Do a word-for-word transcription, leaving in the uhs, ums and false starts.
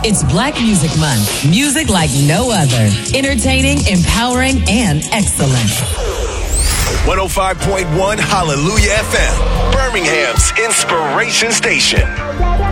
It's Black Music Month. Music like no other. Entertaining, empowering, and excellent. one oh five point one Hallelujah F M, Birmingham's inspiration station.